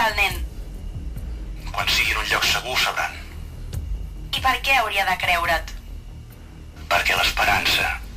el nen? Quan sigui en un lloc segur ho sabran. I per què hauria de creure't? Perquè l'esperança